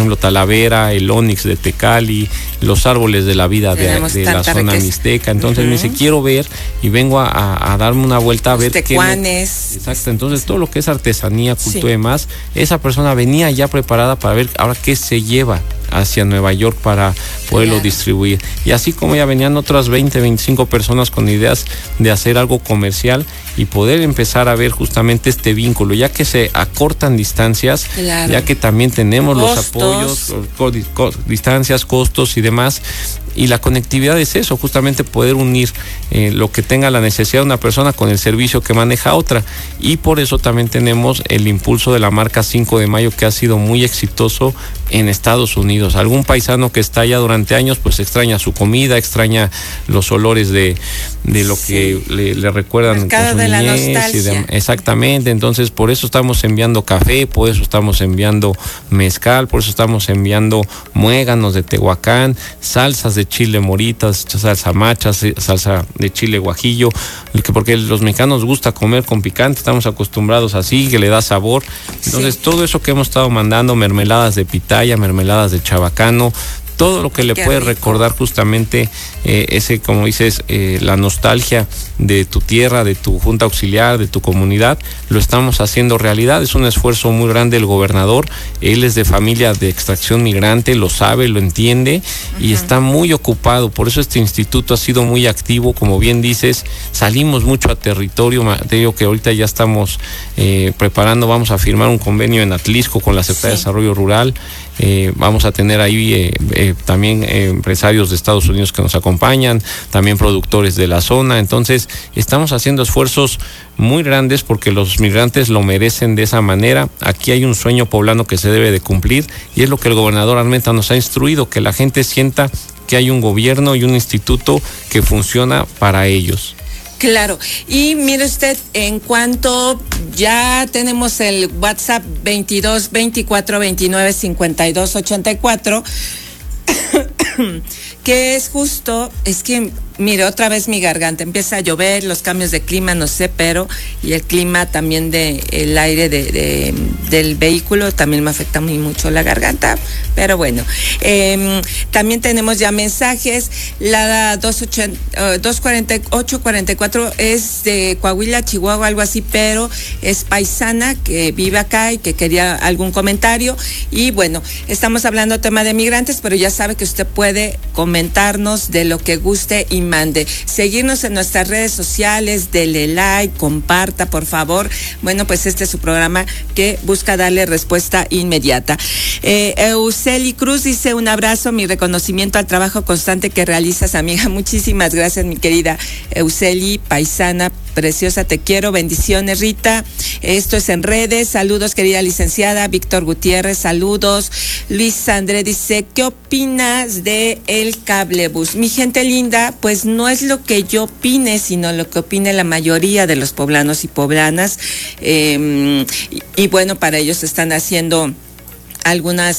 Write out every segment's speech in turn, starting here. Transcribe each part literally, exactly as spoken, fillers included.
ejemplo, Talavera, el ónix de Tecali, los árboles de la vida de, de la zona riqueza mixteca. Entonces uh-huh. me dice, quiero ver y vengo a, a, a darme una vuelta a los ver tecuanes. qué me... Exacto, entonces sí. todo lo que es artesanía, cultura sí. y demás, esa persona venía ya preparada para ver ahora qué se lleva hacia Nueva York para poderlo claro. distribuir. Y así como ya venían otras veinte, veinticinco personas con ideas de hacer algo comercial y poder empezar a ver justamente este vínculo, ya que se acortan distancias, claro. ya que también tenemos costos. los apoyos, co- co- distancias, costos y demás. Y la conectividad es eso, justamente poder unir eh, lo que tenga la necesidad de una persona con el servicio que maneja otra. Y por eso también tenemos el impulso de la marca cinco de mayo, que ha sido muy exitoso en Estados Unidos. Algún paisano que está allá durante años, pues extraña su comida, extraña los olores de, de lo sí. que le, le recuerdan Mercado con su de niñez. La nostalgia. Y de, exactamente, entonces por eso estamos enviando café, por eso estamos enviando mezcal, por eso estamos enviando muéganos de Tehuacán, salsas de chile moritas, salsa macha, salsa de chile guajillo, porque los mexicanos gusta comer con picante, estamos acostumbrados así, que le da sabor. Entonces sí. todo eso que hemos estado mandando, mermeladas de pitaya, mermeladas de chabacano, todo lo que le Qué puede rico. recordar justamente eh, ese, como dices, eh, la nostalgia de tu tierra, de tu junta auxiliar, de tu comunidad, lo estamos haciendo realidad. Es un esfuerzo muy grande el gobernador, él es de familia de extracción migrante, lo sabe, lo entiende uh-huh. y está muy ocupado. Por eso este instituto ha sido muy activo, como bien dices, salimos mucho a territorio. Te digo que ahorita ya estamos eh, preparando, vamos a firmar un convenio en Atlisco con la Secretaría sí. de Desarrollo Rural. Eh, vamos a tener ahí eh, eh, también eh, empresarios de Estados Unidos que nos acompañan, también productores de la zona. Entonces estamos haciendo esfuerzos muy grandes porque los migrantes lo merecen de esa manera. Aquí hay un sueño poblano que se debe de cumplir y es lo que el gobernador Armenta nos ha instruido, que la gente sienta que hay un gobierno y un instituto que funciona para ellos. Claro, y mire usted, en cuanto ya tenemos el WhatsApp veintidós, veinticuatro, veintinueve, cincuenta y dos, ochenta y cuatro, que es justo, es que, mire, otra vez mi garganta, empieza a llover, los cambios de clima, no sé, pero, y el clima también de, el aire de, de, del vehículo también me afecta muy mucho la garganta, pero bueno, eh, también tenemos ya mensajes, la doscientos cuarenta y ocho cuarenta y cuatro es de Coahuila, Chihuahua, algo así, pero es paisana que vive acá y que quería algún comentario, y bueno, estamos hablando tema de migrantes, pero ya sabe que usted puede comentarnos de lo que guste y mande, seguirnos en nuestras redes sociales, dele like, comparta por favor. Bueno, pues este es su programa que busca darle respuesta inmediata. eh, Euseli Cruz dice: un abrazo, mi reconocimiento al trabajo constante que realizas, amiga. Muchísimas gracias, mi querida Euseli, paisana preciosa, te quiero, bendiciones, Rita. Esto es en redes, saludos, querida licenciada. Víctor Gutiérrez, saludos. Luis André dice: ¿qué opinas de el cablebús? Mi gente linda, pues no es lo que yo opine, sino lo que opine la mayoría de los poblanos y poblanas, eh, y, y bueno, para ellos están haciendo algunas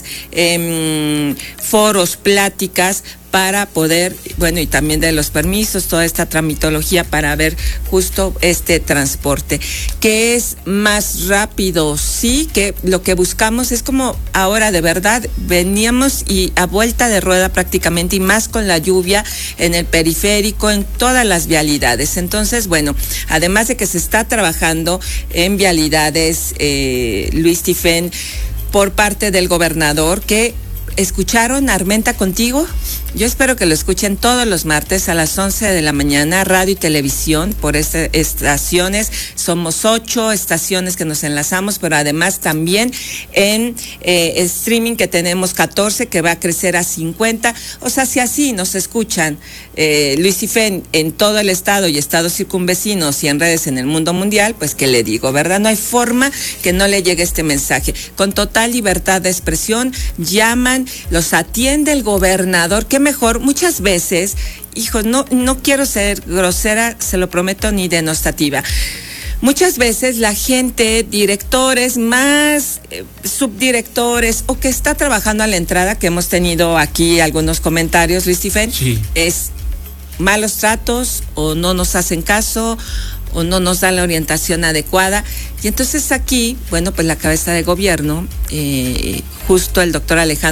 eh, foros, pláticas para poder, bueno, y también de los permisos, toda esta tramitología para ver justo este transporte, que es más rápido, sí, que lo que buscamos es como ahora de verdad, veníamos y a vuelta de rueda prácticamente, y más con la lluvia en el periférico, en todas las vialidades. Entonces, bueno, además de que se está trabajando en vialidades, eh, Luis Tifén, por parte del gobernador, que ¿escucharon Armenta Contigo? Yo espero que lo escuchen todos los martes a las once de la mañana, radio y televisión, por estas estaciones. Somos ocho estaciones que nos enlazamos, pero además también en eh, streaming, que tenemos catorce, que va a crecer a cincuenta. O sea, si así nos escuchan eh, Luis Tifén en todo el estado y estados circunvecinos y en redes en el mundo mundial, pues ¿qué le digo, verdad? No hay forma que no le llegue este mensaje. Con total libertad de expresión, llaman, los atiende el gobernador. ¿Qué mejor? Muchas veces, hijo, no, no quiero ser grosera, se lo prometo, ni denostativa. Muchas veces la gente, directores, más eh, subdirectores, o que está trabajando a la entrada, que hemos tenido aquí algunos comentarios, Luis Tifén, sí, es malos tratos, o no nos hacen caso, o no nos dan la orientación adecuada. Y entonces aquí, bueno, pues la cabeza de gobierno, eh, justo el doctor Alejandro